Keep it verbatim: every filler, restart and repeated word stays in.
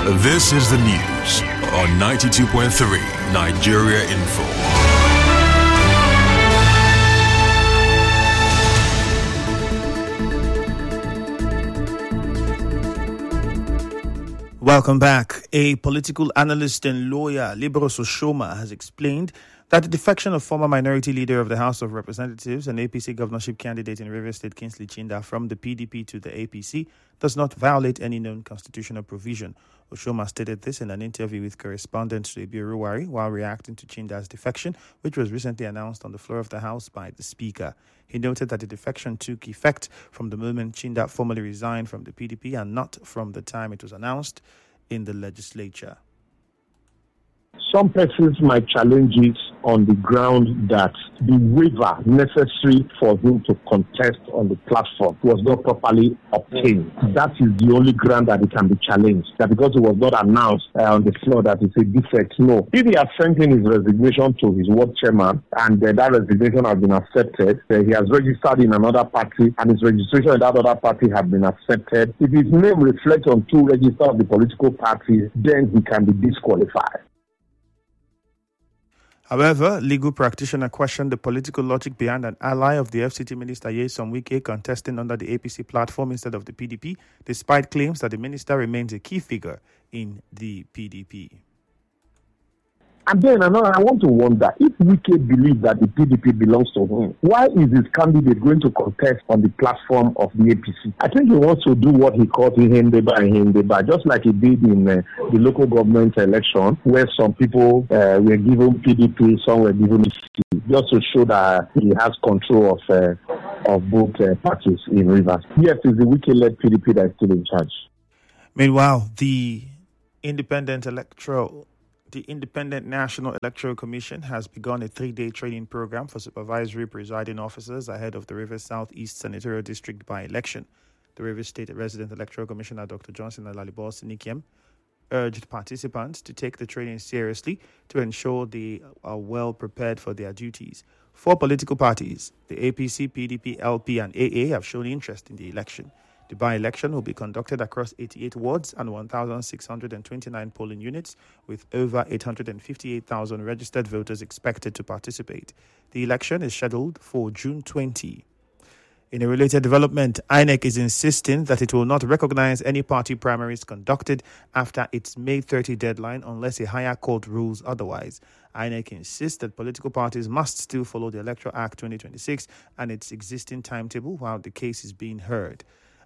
This is the news on ninety-two point three Nigeria Info. Welcome back. A political analyst and lawyer, Libros Oshoma, has explained that the defection of former minority leader of the House of Representatives and A P C governorship candidate in Rivers State, Kingsley Chinda, from the P D P to the A P C does not violate any known constitutional provision. Oshoma stated this in an interview with correspondent Suebi Ruwari while reacting to Chinda's defection, which was recently announced on the floor of the House by the Speaker. He noted that the defection took effect from the moment Chinda formally resigned from the P D P and not from the time it was announced in the legislature. Some persons might challenge it on the ground that the waiver necessary for him to contest on the platform was not properly obtained. That is the only ground that it can be challenged. That because it was not announced uh, on the floor that it's a defect. No. If he has sent in his resignation to his ward chairman and uh, that resignation has been accepted, uh, he has registered in another party and his registration in that other party has been accepted. If his name reflects on two registers of the political parties, then he can be disqualified. However, legal practitioner questioned the political logic behind an ally of the F C T minister Nyesom Wike contesting under the A P C platform instead of the P D P, despite claims that the minister remains a key figure in the P D P. And then another, I want to wonder, if Wike believes that the P D P belongs to him, why is his candidate going to contest on the platform of the A P C? I think he wants to do what he calls Hindeba and Hindeba, just like he did in uh, the local government election, where some people uh, were given P D P, some were given P D P, just to show that he has control of uh, of both uh, parties in Rivers. Yes, it's the Wike-led P D P that is still in charge. Meanwhile, the independent electoral The Independent National Electoral Commission has begun a three-day training program for supervisory presiding officers ahead of the Rivers Southeast Senatorial District by-election. The Rivers State Resident Electoral Commissioner Doctor Johnson Alalibor Sinikiem urged participants to take the training seriously to ensure they are well prepared for their duties. Four political parties, the A P C, P D P, L P, and A A, have shown interest in the election. The by-election will be conducted across eighty-eight wards and one thousand six hundred twenty-nine polling units, with over eight hundred fifty-eight thousand registered voters expected to participate. The election is scheduled for June twentieth. In a related development, I N E C is insisting that it will not recognize any party primaries conducted after its May thirtieth deadline unless a higher court rules otherwise. I N E C insists that political parties must still follow the Electoral Act twenty twenty-six and its existing timetable while the case is being heard.